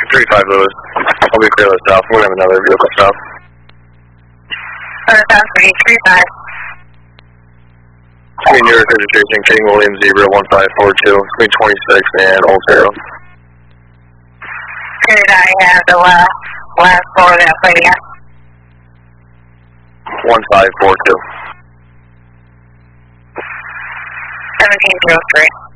35 Lewis. I'll be clear south. We're going to have another vehicle south. South 335. Between New York registration, King William Zebra 1542, between 26 and Old Trail. Could I have the last four of that plate again? 1542. 1703.